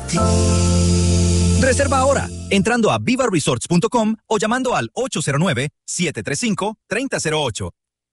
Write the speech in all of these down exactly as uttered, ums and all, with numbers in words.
ti. Reserva ahora, entrando a viva resorts punto com o llamando al ocho cero nueve, siete tres cinco, tres cero cero ocho.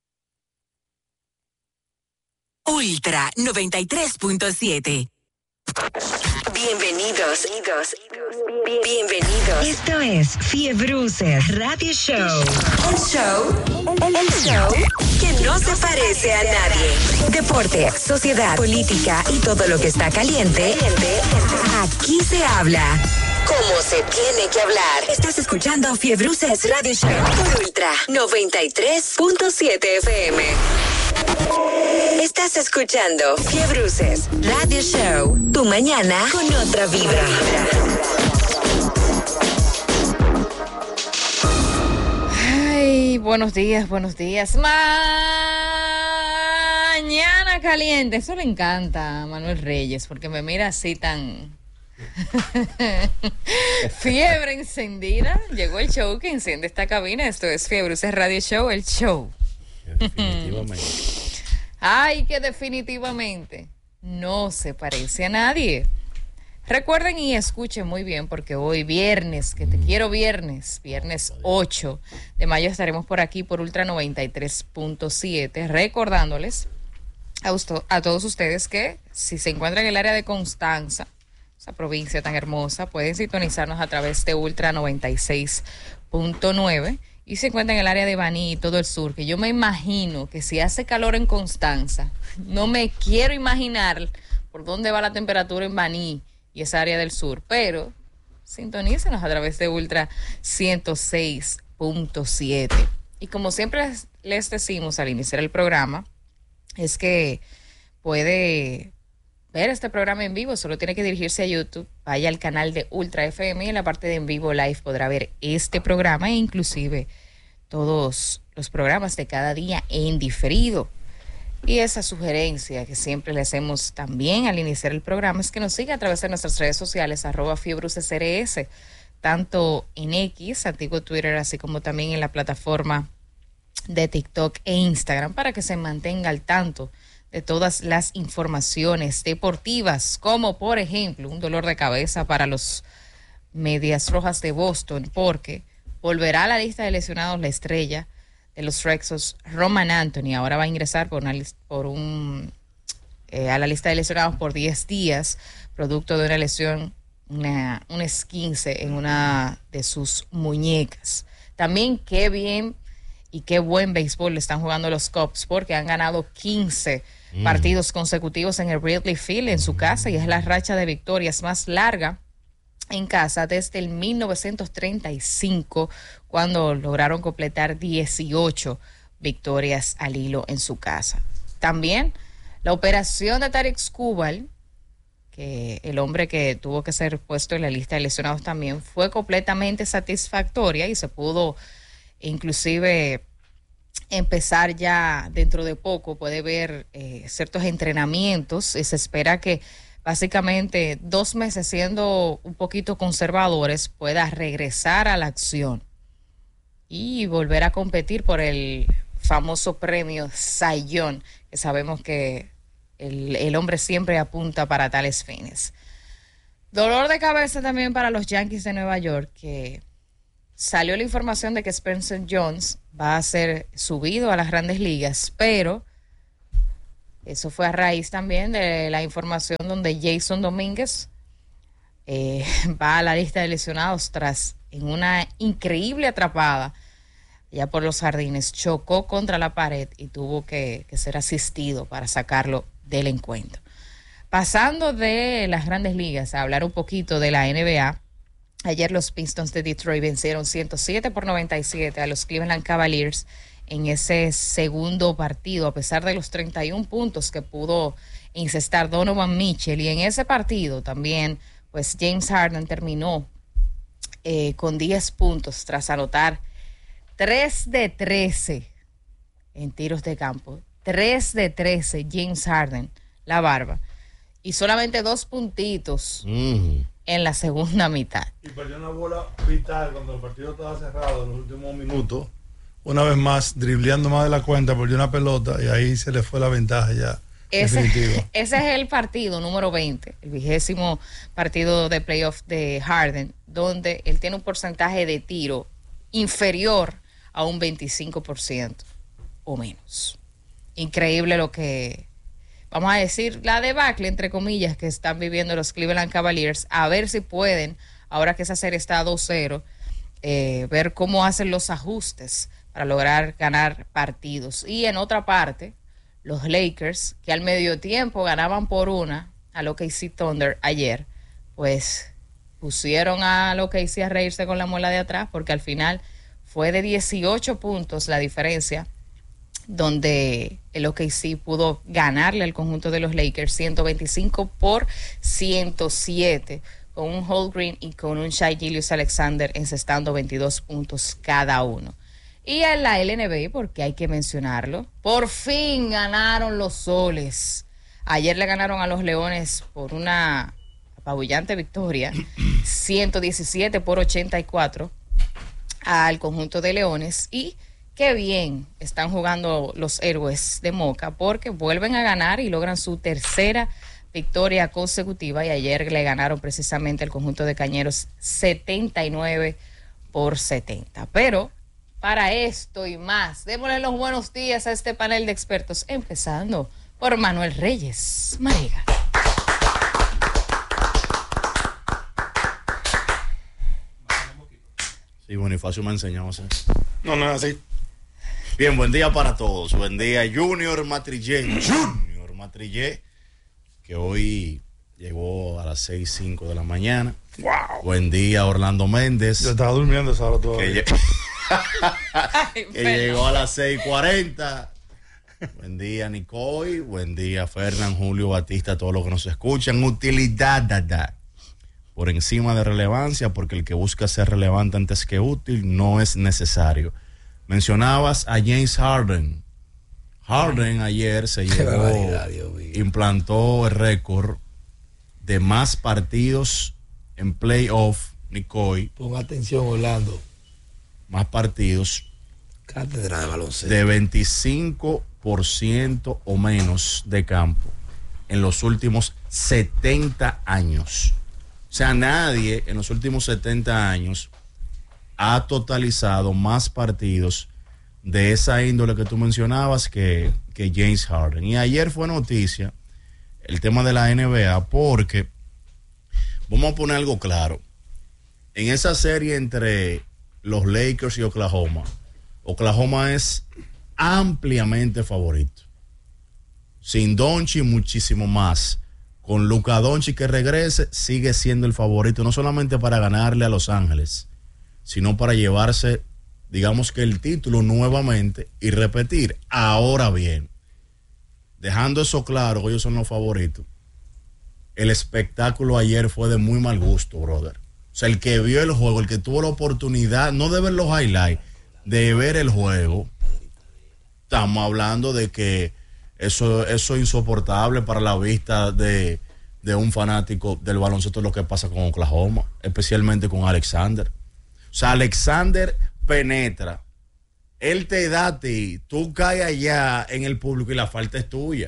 Ultra noventa y tres punto siete. Bienvenidos. Bienvenidos. Esto es Fiebruces Radio Show. El show, el, el show que no se parece a nadie. Deporte, sociedad, política y todo lo que está caliente. Aquí se habla como se tiene que hablar. Estás escuchando Fiebruces Radio Show por Ultra noventa y tres punto siete F M. Estás escuchando Fiebruces Radio Show, tu mañana con otra vibra. Ay, buenos días, buenos días. Mañana caliente, eso le encanta a Manuel Reyes, porque me mira así tan... Fiebre encendida. Llegó el show que enciende esta cabina. Esto es Fiebruces Radio Show, el show. Definitivamente. Ay, que definitivamente no se parece a nadie. Recuerden y escuchen muy bien, porque hoy viernes, que te quiero viernes, viernes ocho de mayo estaremos por aquí por Ultra noventa y tres punto siete, recordándoles a, usto, a todos ustedes que si se encuentran en el área de Constanza, esa provincia tan hermosa, pueden sintonizarnos a través de Ultra noventa y seis punto nueve. Y se encuentra en el área de Baní y todo el sur, que yo me imagino que si hace calor en Constanza, no me quiero imaginar por dónde va la temperatura en Baní y esa área del sur, pero sintonícenos a través de Ultra ciento seis punto siete. Y como siempre les, les decimos al iniciar el programa, es que puede ver este programa en vivo, solo tiene que dirigirse a YouTube, vaya al canal de Ultra F M y en la parte de en vivo live podrá ver este programa e inclusive todos los programas de cada día en diferido. Y esa sugerencia que siempre le hacemos también al iniciar el programa es que nos siga a través de nuestras redes sociales, arroba fiebrucesrs, tanto en X, antiguo Twitter, así como también en la plataforma de TikTok e Instagram, para que se mantenga al tanto de todas las informaciones deportivas, como por ejemplo un dolor de cabeza para los Medias Rojas de Boston, porque volverá a la lista de lesionados la estrella de los Red Sox, Roman Anthony. Ahora va a ingresar por, una, por un eh, a la lista de lesionados por diez días, producto de una lesión, una, un esguince en una de sus muñecas. También qué bien y qué buen béisbol le están jugando los Cubs, porque han ganado quince mm. partidos consecutivos en el Wrigley Field en su casa, y es la racha de victorias más larga en casa desde el mil novecientos treinta y cinco, cuando lograron completar dieciocho victorias al hilo en su casa. También la operación de Tarik Skubal, que el hombre que tuvo que ser puesto en la lista de lesionados también, fue completamente satisfactoria y se pudo inclusive empezar ya dentro de poco, puede ver eh, ciertos entrenamientos, y se espera que básicamente dos meses siendo un poquito conservadores pueda regresar a la acción y volver a competir por el famoso premio Cy Young, que sabemos que el, el hombre siempre apunta para tales fines. Dolor de cabeza también para los Yankees de Nueva York, que salió la información de que Spencer Jones va a ser subido a las Grandes Ligas, pero eso fue a raíz también de la información donde Jason Domínguez eh, va a la lista de lesionados tras, en una increíble atrapada ya por los jardines, chocó contra la pared y tuvo que, que ser asistido para sacarlo del encuentro. Pasando de las Grandes Ligas a hablar un poquito de la N B A, ayer los Pistons de Detroit vencieron ciento siete por noventa y siete a los Cleveland Cavaliers en ese segundo partido, a pesar de los treinta y un puntos que pudo incestar Donovan Mitchell. Y en ese partido también, pues James Harden terminó eh, con diez puntos tras anotar tres de trece en tiros de campo. tres de trece James Harden, la barba. Y solamente dos puntitos mm. en la segunda mitad. Y perdió una bola vital cuando el partido estaba cerrado en los últimos minutos. Una vez más, dribleando más de la cuenta, perdió una pelota y ahí se le fue la ventaja ya Ese, ese es el partido número veinte, el vigésimo partido de playoff de Harden, donde él tiene un porcentaje de tiro inferior a un veinticinco por ciento o menos. Increíble lo que, vamos a decir, la debacle, entre comillas, que están viviendo los Cleveland Cavaliers. A ver si pueden, ahora que esa serie está a dos cero, eh, ver cómo hacen los ajustes para lograr ganar partidos. Y en otra parte, los Lakers, que al medio tiempo ganaban por una al O K C Thunder ayer, pues pusieron al O K C a reírse con la muela de atrás, porque al final fue de dieciocho puntos la diferencia, donde el O K C pudo ganarle al conjunto de los Lakers ciento veinticinco por ciento siete, con un Holmgren y con un Shai Gilgeous-Alexander encestando veintidós puntos cada uno. Y en la L N B, porque hay que mencionarlo, por fin ganaron los Soles. Ayer le ganaron a los Leones por una apabullante victoria, ciento diecisiete por ochenta y cuatro al conjunto de Leones. Y qué bien están jugando los héroes de Moca, porque vuelven a ganar y logran su tercera victoria consecutiva. Y ayer le ganaron precisamente al conjunto de Cañeros setenta y nueve por setenta. Pero para esto y más, démosle los buenos días a este panel de expertos, empezando por Manuel Reyes Marega. Sí, Bonifacio me ha enseñado a hacer. No, no es así. Bien, buen día para todos. Buen día, Junior Matrillé. Junior Matrillé, que hoy llegó a las seis cinco de la mañana. Wow. Buen día, Orlando Méndez. Yo estaba durmiendo esa hora todavía. Que, Ay, que llegó a las seis cuarenta. Buen día, Nicoy. Buen día, Fernán, Julio, Batista, todos los que nos escuchan. Utilidad, da, da. Por encima de relevancia, porque el que busca ser relevante antes que útil no es necesario. Mencionabas a James Harden. Harden ayer se llevó, implantó el récord de más partidos en playoff, Nicoy. Pon atención, Orlando. Más partidos. Cátedra de baloncesto. De veinticinco por ciento o menos de campo en los últimos setenta años. O sea, nadie en los últimos setenta años ha totalizado más partidos de esa índole que tú mencionabas que, que James Harden. Y ayer fue noticia el tema de la N B A, porque vamos a poner algo claro. En esa serie entre los Lakers y Oklahoma, Oklahoma es ampliamente favorito. Sin Doncic muchísimo más. Con Luka Doncic que regrese, sigue siendo el favorito, no solamente para ganarle a Los Ángeles, sino para llevarse, digamos que el título nuevamente y repetir. Ahora bien, dejando eso claro, que ellos son los favoritos, el espectáculo ayer fue de muy mal gusto, brother. O sea, el que vio el juego, el que tuvo la oportunidad, no de ver los highlights, de ver el juego, estamos hablando de que eso, eso es insoportable para la vista de, de un fanático del baloncesto, lo que pasa con Oklahoma, especialmente con Alexander. O sea, Alexander penetra, él te da a ti, tú caes allá en el público y la falta es tuya.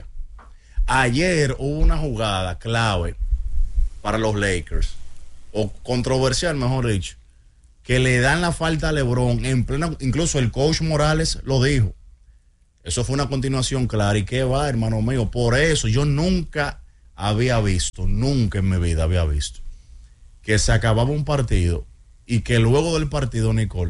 Ayer hubo una jugada clave para los Lakers, o controversial, mejor dicho, que le dan la falta a LeBron en plena, incluso el coach Morales lo dijo. Eso fue una continuación clara. ¿Y qué va, hermano mío? Por eso yo nunca había visto, nunca en mi vida había visto que se acababa un partido y que luego del partido, Nicole,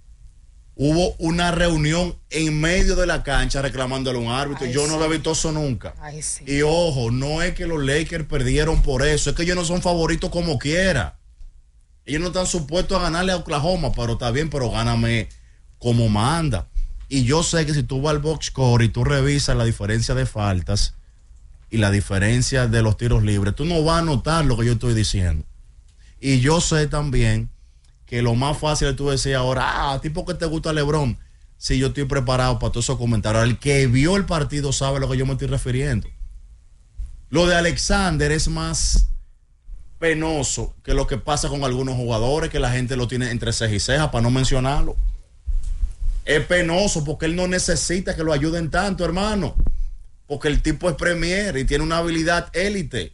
hubo una reunión en medio de la cancha reclamándole a un árbitro. Ay, yo sí. No había visto eso nunca. Ay, sí. Y ojo, no es que los Lakers perdieron por eso, es que ellos no son favoritos como quiera. Ellos no están supuestos a ganarle a Oklahoma, pero está bien, pero gáname como manda. Y yo sé que si tú vas al box score y tú revisas la diferencia de faltas y la diferencia de los tiros libres, tú no vas a notar lo que yo estoy diciendo. Y yo sé también que lo más fácil es tú decir ahora, ah, a ti porque te gusta LeBron. Sí, yo estoy preparado para todos esos comentarios. El que vio el partido sabe a lo que yo me estoy refiriendo. Lo de Alexander es más penoso que lo que pasa con algunos jugadores, que la gente lo tiene entre ceja y ceja, para no mencionarlo. Es penoso porque él no necesita que lo ayuden tanto, hermano. porque el tipo es premier y tiene una habilidad élite.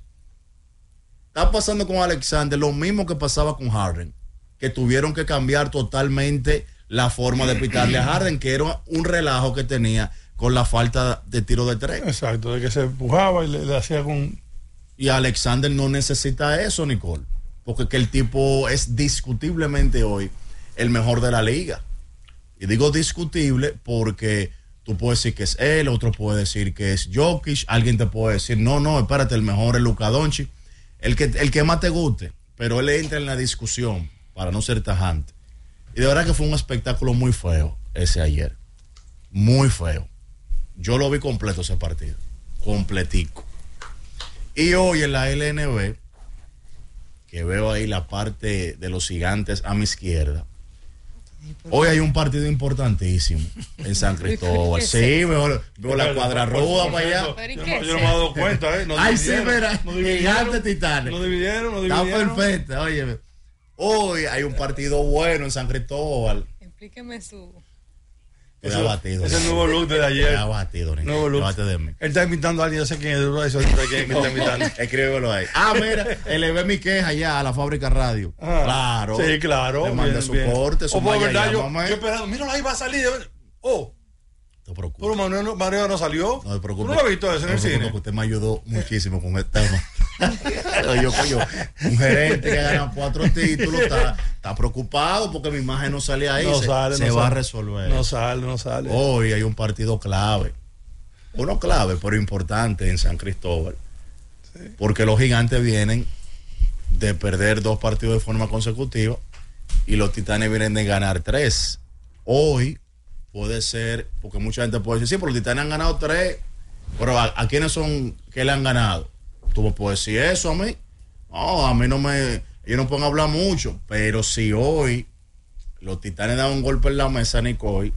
Está pasando con Alexander lo mismo que pasaba con Harden, que tuvieron que cambiar totalmente la forma de pitarle a Harden, que era un relajo que tenía con la falta de tiro de tres. Exacto, de que se empujaba y le, le hacía con... Y Alexander no necesita eso, Nicole, porque que el tipo es discutiblemente hoy el mejor de la liga. Y digo discutible porque tú puedes decir que es él, otro puede decir que es Jokic, alguien te puede decir, no, no, espérate, el mejor es Luka Doncic, el que, el que más te guste, pero él entra en la discusión para no ser tajante. Y de verdad que fue un espectáculo muy feo ese ayer, muy feo. Yo lo vi completo ese partido, completico. Y hoy en la L N B, que veo ahí la parte de los gigantes a mi izquierda, hoy hay un partido importantísimo en San Cristóbal. Sí, veo, veo la cuadra ruda para allá. Yo, yo no me he dado cuenta, ¿eh? No Ay, sí, mira, no gigantes titanes. No dividieron, no dividieron. Está perfecta, oye. Hoy hay un partido bueno en San Cristóbal. Explíqueme su... Te ha batido. Es el nuevo look de ayer. Te ha batido, Nico. Nuevo look. De mí. Él está invitando a alguien, yo sé quién es. Eso, quién está invitando. Escríbelo ahí. Ah, mira, elevé mi queja ya a la fábrica radio. Ah, claro. Sí, claro. Le mandé bien, su bien. corte, su O por malla verdad, ya, yo, mamá. yo esperando, mira, ahí va a salir. Oh, No te preocupes. pero Manuel, no- Manuel no salió. No te preocupes. ¿Tú no lo has visto eso en No el te preocupes, cine? que usted me ayudó muchísimo con el tema. yo, coño, un gerente que gana cuatro títulos está, está preocupado porque mi imagen no sale ahí. No se sale, se no va sale. a resolver. No sale, no sale. Hoy hay un partido clave. Uno clave, pero importante en San Cristóbal. Sí. Porque los gigantes vienen de perder dos partidos de forma consecutiva y los titanes vienen de ganar tres. Hoy puede ser, porque mucha gente puede decir, sí, pero los titanes han ganado tres, pero ¿a, a quiénes son que le han ganado? Tú me puedes decir eso a mí. No, a mí no me, ellos no pueden hablar mucho, pero si hoy los titanes dan un golpe en la mesa, Nicole,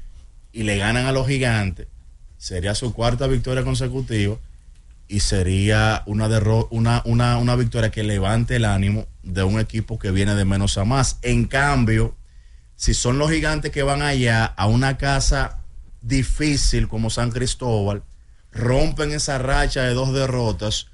y le ganan a los gigantes, sería su cuarta victoria consecutiva y sería una, derro- una, una, una victoria que levante el ánimo de un equipo que viene de menos a más. En cambio, si son los gigantes que van allá a una casa difícil como San Cristóbal, rompen esa racha de dos derrotas,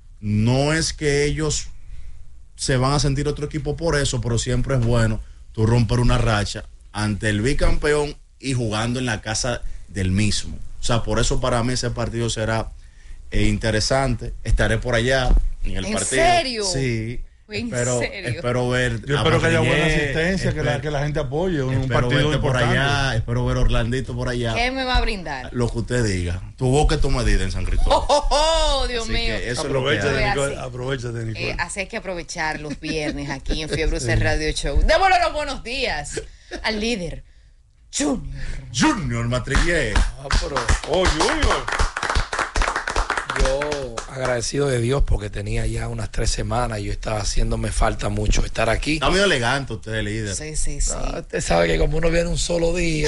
no es que ellos se van a sentir otro equipo por eso, pero siempre es bueno tú romper una racha ante el bicampeón y jugando en la casa del mismo. O sea, por eso para mí ese partido será eh, interesante. Estaré por allá en el ¿En partido. serio? Sí. ¿En espero, serio? espero ver. Yo espero que haya buena Madriñez, asistencia, que la, espero- que la gente apoye. Un espero partido verte por importante. allá, espero ver a Orlandito por allá. ¿Qué me va a brindar? Lo que usted diga. Tu boca es tu medida en San Cristóbal. ¡Oh, oh, oh! Dios Así mío. que eso es lo que Aprovechate, hay. hay. Nicole. Así. Aprovechate, Nicole. Eh, así hay que aprovechar los viernes aquí en Fiebre U C Radio Show. Démosle los buenos días al líder, Junior. Junior Matrillé. Ah, pero Oh, Junior. yo agradecido de Dios porque tenía ya unas tres semanas y yo estaba haciéndome falta mucho estar aquí. Está muy elegante usted, líder. Sí, sí, sí. Ah, usted sabe que como uno viene un solo día,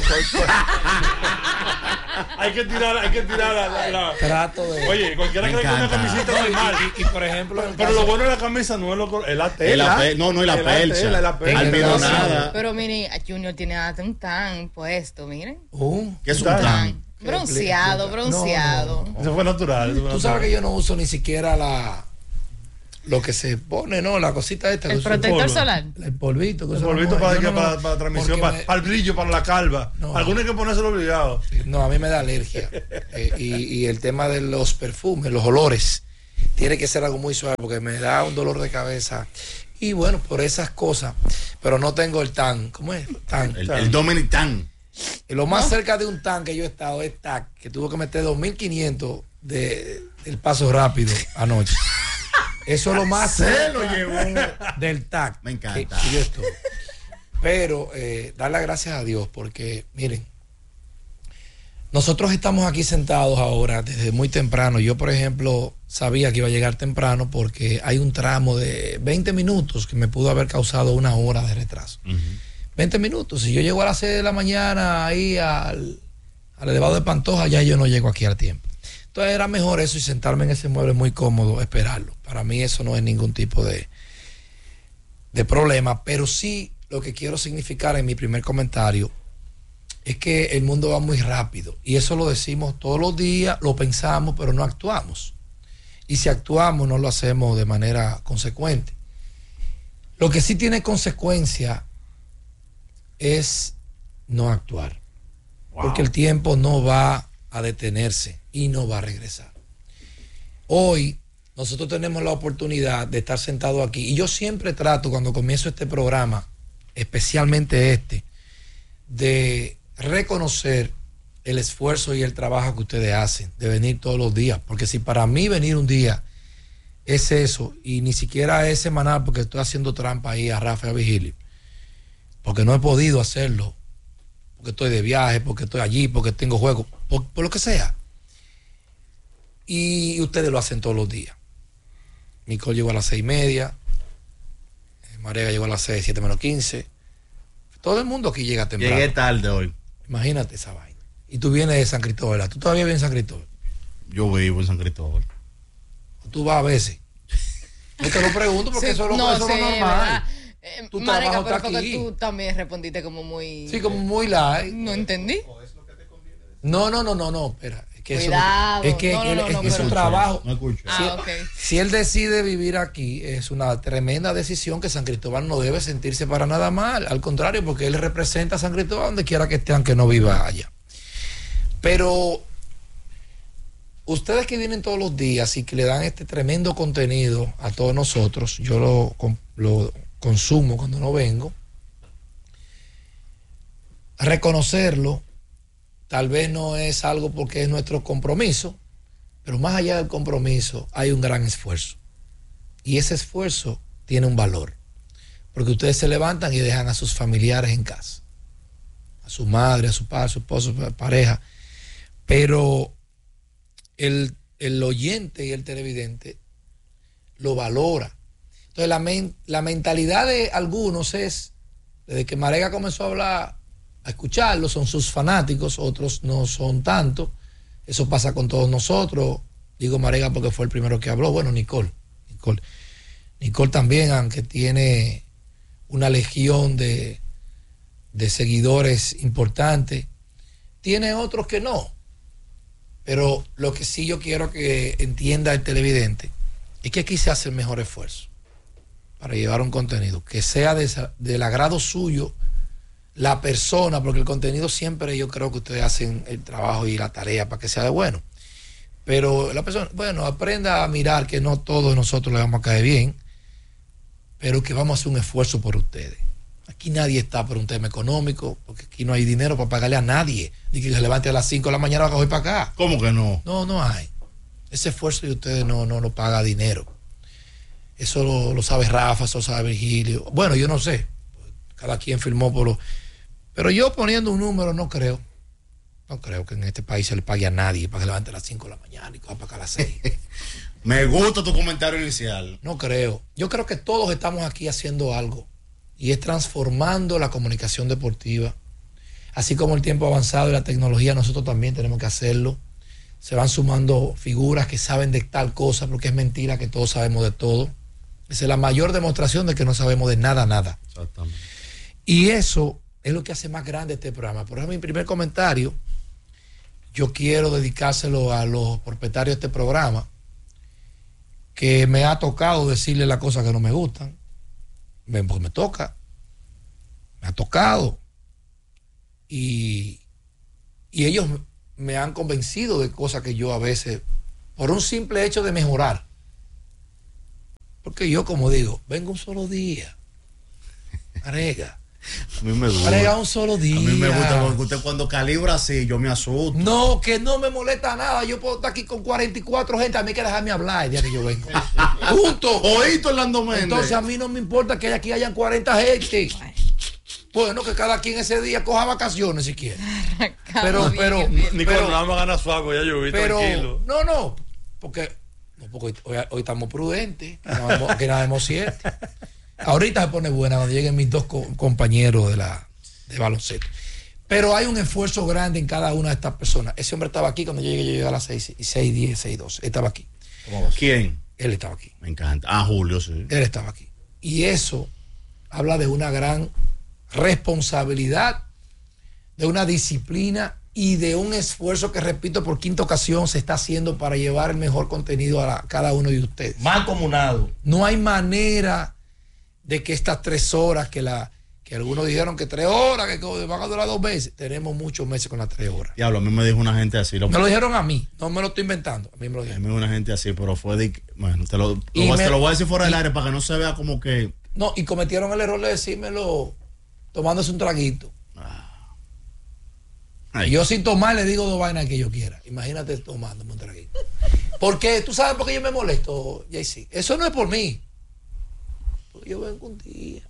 Hay que tirar, hay que tirar la, la- la- trato de... Oye, cualquiera Me que le ponga una encanta. camisita No, y, normal. y- y, por ejemplo, en el Pero caso- lo bueno de la camisa no es lo es la Es tela. la pe- no, no, y la Es percha. tela, es la percha. Almidonada. Pero miren, Junior tiene hasta un tan puesto, miren. Uh, ¿Qué es un Tan. tan? Bronceado, explica? bronceado. No, no, Eso fue natural. eso fue tú natural. sabes que yo no uso ni siquiera la... Lo que se pone, ¿no? La cosita esta. que El usa- protector polvo. solar. El polvito. que El usa polvito la para, mujer. que- Yo no, para, no, para transmisión, porque para, me- para el brillo, para la calva. No. Algunos hay que ponérselo obligado. No, a mí me da alergia. Eh, y, y el tema de los perfumes, los olores, tiene que ser algo muy suave porque me da un dolor de cabeza. Y bueno, por esas cosas. Pero no tengo el tan. ¿Cómo es? Tan. El, el Dominican. Y lo más cerca de un tan que yo he estado es T A C, que tuvo que meter dos mil quinientos de, del paso rápido anoche. Eso es lo más Se lo cerca llevó. del T A C. Me encanta. que- que yo estoy. Pero eh, dar las gracias a Dios porque, miren, nosotros estamos aquí sentados ahora desde muy temprano. Yo, por ejemplo, sabía que iba a llegar temprano porque hay un tramo de veinte minutos que me pudo haber causado una hora de retraso. Ujú. veinte minutos. Si yo llego a las seis de la mañana ahí al, al elevado de Pantoja, ya yo no llego aquí al tiempo. Entonces era mejor eso y sentarme en ese mueble muy cómodo, esperarlo. Para mí eso no es ningún tipo de, de problema, pero sí lo que quiero significar en mi primer comentario es que el mundo va muy rápido y eso lo decimos todos los días, lo pensamos, pero no actuamos. Y si actuamos, no lo hacemos de manera consecuente. Lo que sí tiene consecuencia es no actuar. Wow. Porque el tiempo no va a detenerse y no va a regresar. Hoy nosotros tenemos la oportunidad de estar sentados aquí y yo siempre trato cuando comienzo este programa, especialmente este, de reconocer el esfuerzo y el trabajo que ustedes hacen, de venir todos los días, porque si para mí venir un día es eso, y ni siquiera es semanal, porque estoy haciendo trampa ahí a Rafa y a Vigilio, porque no he podido hacerlo, porque estoy de viaje, porque estoy allí, porque tengo juego, por, por lo que sea, y ustedes lo hacen todos los días. Nicole llegó a las seis y media, Marega llegó a las seis, siete menos quince, todo el mundo aquí llega temprano. Llegué tarde hoy. Imagínate esa vaina. Y tú vienes de San Cristóbal, ¿verdad? ¿Tú todavía vienes de San Cristóbal? Yo vivo en San Cristóbal. ¿Tú vas a veces? Yo te lo pregunto porque sí, eso, no, eso sí, es lo normal. Eh, tú Marica, pero porque tú también respondiste como muy... Sí, como muy light. No entendí. No, no, no, no, no, espera. Es que Cuidado. Eso, es que no, él, no, no, es, no, es un trabajo. No escucho. Si, ah, okay. si él decide vivir aquí, es una tremenda decisión que San Cristóbal no debe sentirse para nada mal. Al contrario, porque él representa a San Cristóbal donde quiera que esté, aunque no viva allá. Pero ustedes que vienen todos los días y que le dan este tremendo contenido a todos nosotros, yo lo, lo consumo cuando no vengo, reconocerlo tal vez no es algo porque es nuestro compromiso, pero más allá del compromiso hay un gran esfuerzo. Y ese esfuerzo tiene un valor, porque ustedes se levantan y dejan a sus familiares en casa, a su madre, a su padre, a su esposo, a su pareja, pero el, el oyente y el televidente lo valora. Entonces la, men, la mentalidad de algunos es, desde que Marega comenzó a hablar, a escucharlo, son sus fanáticos, otros no son tanto. Eso pasa con todos nosotros. Digo Marega porque fue el primero que habló. Bueno, Nicole, Nicole, Nicole también, aunque tiene una legión de, de seguidores importantes, tiene otros que no. Pero lo que sí yo quiero que entienda el televidente es que aquí se hace el mejor esfuerzo para llevar un contenido que sea de, del agrado suyo la persona, porque el contenido siempre yo creo que ustedes hacen el trabajo y la tarea para que sea de bueno, pero la persona, bueno, aprenda a mirar que no todos nosotros le vamos a caer bien, pero que vamos a hacer un esfuerzo por ustedes. Aquí nadie está por un tema económico, porque aquí no hay dinero para pagarle a nadie, ni que se levante a las cinco de la mañana para coger para acá. ¿Cómo que no? No, no hay. Ese esfuerzo de ustedes no, no lo paga dinero. Eso lo, lo sabe Rafa, eso lo sabe Virgilio. Bueno, yo no sé, cada quien firmó por lo... Pero yo poniendo un número no creo. No creo que en este país se le pague a nadie para que levante a las cinco de la mañana y coja para acá a las seis. Me gusta tu comentario inicial. No creo. Yo creo que todos estamos aquí haciendo algo y es transformando la comunicación deportiva. Así como el tiempo ha avanzado y la tecnología, nosotros también tenemos que hacerlo. Se van sumando figuras que saben de tal cosa, porque es mentira que todos sabemos de todo. Esa es la mayor demostración de que no sabemos de nada, nada. Exactamente. Y eso es lo que hace más grande este programa. Por ejemplo, mi primer comentario, yo quiero dedicárselo a los propietarios de este programa, que me ha tocado decirle las cosas que no me gustan. Ven, pues me toca. Me ha tocado. Y, y ellos me han convencido de cosas que yo a veces, por un simple hecho de mejorar. Porque yo, como digo, vengo un solo día. Marega. A mí me gusta. Marega un solo día. A mí me gusta porque usted cuando calibra así, yo me asusto. No, que no me molesta nada. Yo puedo estar aquí con cuarenta y cuatro gente. A mí hay que dejarme hablar el día que yo vengo. Punto. Oíste, Orlando Méndez. Entonces a mí no me importa que aquí hayan cuarenta gente. Bueno, que cada quien ese día coja vacaciones si quiere. Pero, pero, Ni pero, cuando vamos a ganar suago, ya yo vi, pero, tranquilo. no, no, porque, no, porque hoy, hoy estamos prudentes, que nada hemos- que nada hemos siete. Ahorita se pone buena cuando lleguen mis dos co- compañeros de la de baloncesto. Pero hay un esfuerzo grande en cada una de estas personas. Ese hombre estaba aquí cuando yo llegué, yo llegué a las seis, seis, diez, seis, doce. Estaba aquí. ¿Quién? Él estaba aquí. Me encanta. Ah, Julio, sí. Él estaba aquí. Y eso habla de una gran responsabilidad de una disciplina y de un esfuerzo que, repito, por quinta ocasión se está haciendo para llevar el mejor contenido a, la, a cada uno de ustedes. Mancomunado. No hay manera de que estas tres horas, que la que algunos dijeron que tres horas, que van a durar dos meses, tenemos muchos meses con las tres horas. Diablo, a mí me dijo una gente así. Lo... Me lo dijeron a mí, no me lo estoy inventando. A mí me lo dijeron. A mí una gente así, pero fue de... Bueno, te lo, Y lo, me- te lo voy a decir fuera del y- aire para que no se vea como que... No, y cometieron el error de decírmelo tomándose un traguito. Ay. Y yo sin tomar le digo dos vainas que yo quiera. Imagínate tomándome un traguito. Porque tú sabes por qué yo me molesto, Jaycee. Eso no es por mí. Porque yo vengo un día.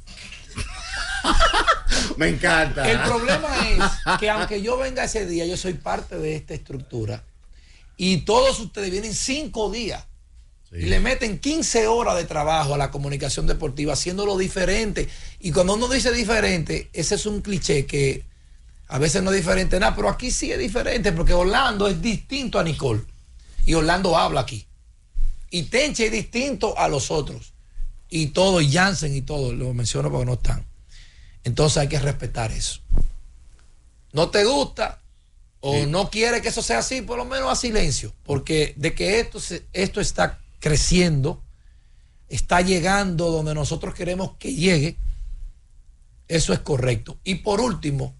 Me encanta. El problema es que aunque yo venga ese día, yo soy parte de esta estructura. Y todos ustedes vienen cinco días. Sí. Y le meten quince horas de trabajo a la comunicación deportiva, haciéndolo diferente. Y cuando uno dice diferente, ese es un cliché que a veces no es diferente nada, pero aquí sí es diferente, porque Orlando es distinto a Nicole. Y Orlando habla aquí. Y Tenche es distinto a los otros. Y todo, y Jansen y todo, lo menciono porque no están. Entonces hay que respetar eso. No te gusta o Sí. no quiere que eso sea así, por lo menos a silencio. Porque de que esto, se- esto está creciendo, está llegando donde nosotros queremos que llegue, eso es correcto. Y por último,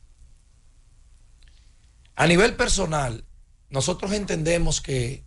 a nivel personal, nosotros entendemos que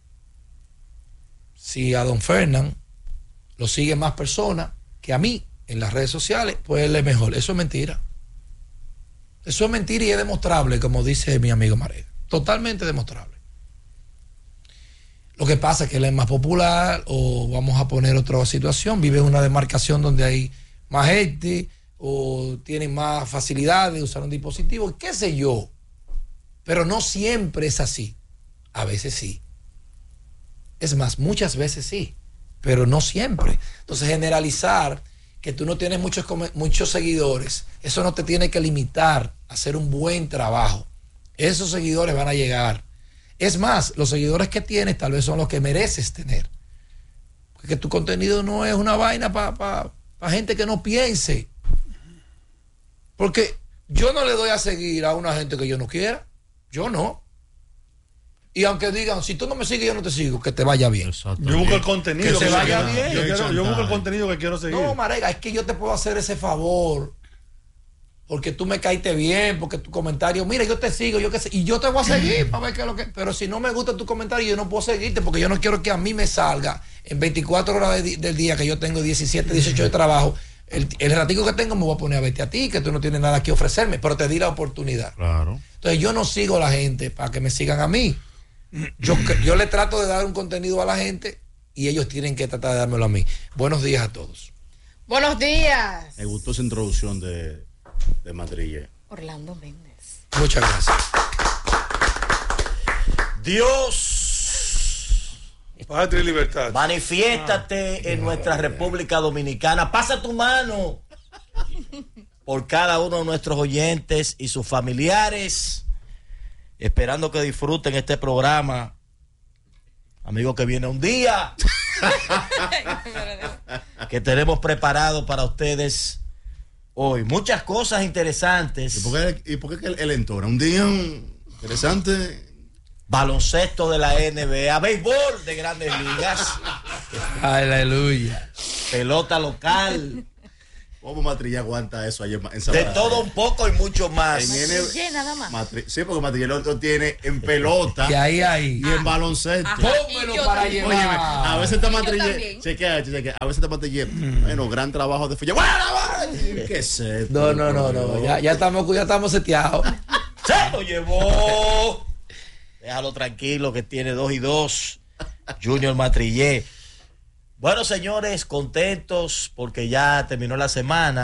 si a don Fernán lo siguen más personas que a mí en las redes sociales, pues él es mejor. Eso es mentira. Eso es mentira y es demostrable, como dice mi amigo Marega. Totalmente demostrable. Lo que pasa es que él es más popular, o vamos a poner otra situación, vive en una demarcación donde hay más gente, o tienen más facilidad de usar un dispositivo, qué sé yo. Pero no siempre es así. A veces sí. Es más, muchas veces sí, pero no siempre. Entonces, generalizar que tú no tienes muchos, come- muchos seguidores, eso no te tiene que limitar a hacer un buen trabajo. Esos seguidores van a llegar. Es más, los seguidores que tienes tal vez son los que mereces tener. Porque tu contenido no es una vaina para pa, pa gente que no piense. Porque yo no le doy a seguir a una gente que yo no quiera. Yo no. Y aunque digan, si tú no me sigues, yo no te sigo, que te vaya bien. Yo busco el contenido. Que se vaya quiero- bien. Yo, quiero- yo busco el contenido que quiero seguir. No, Marega, es que yo te puedo hacer ese favor porque tú me caíste bien, porque tu comentario, mira, yo te sigo, yo qué sé, y yo te voy a seguir para ver qué es lo que. Pero si no me gusta tu comentario, yo no puedo seguirte porque yo no quiero que a mí me salga en veinticuatro horas de di- del día que yo tengo diecisiete, dieciocho de trabajo. El, el ratico que tengo me voy a poner a verte a ti, que tú no tienes nada que ofrecerme, pero te di la oportunidad. Claro. Entonces yo no sigo a la gente para que me sigan a mí. Yo, yo le trato de dar un contenido a la gente y ellos tienen que tratar de dármelo a mí. Buenos días a todos. Buenos días. Me gustó esa introducción de, de Matrille. Orlando Méndez. Muchas gracias. Dios, Patria y libertad. manifiéstate en nuestra República Dominicana. Pasa tu mano por cada uno de nuestros oyentes y sus familiares, esperando que disfruten este programa. Amigo, que viene un día que tenemos preparado para ustedes hoy. Muchas cosas interesantes. ¿Y por qué, y por qué que él, él entona? Un día interesante. Baloncesto de la N B A, béisbol de Grandes Ligas, Aleluya. pelota local, ¿Cómo Matrille aguanta eso ayer en de Sabana? todo un poco y mucho más. En N- Oye, nada más. Matri- sí, porque Matrille lo lo tiene en pelota Y ahí, ahí. y en baloncesto. Ajá. Pónmelo Y yo para también. llevar. Óyeme, a veces está Y yo Matrille. también. Chequea, chequea. A veces está Matrille. Bueno, gran trabajo de Fuya. ¡Bueno, bueno! ¿Qué es esto? No, no, no, no. Ya, ya estamos, ya estamos seteados. Se lo llevó. Déjalo tranquilo que tiene dos y dos. Junior Matrillé. Bueno, señores, contentos porque ya terminó la semana.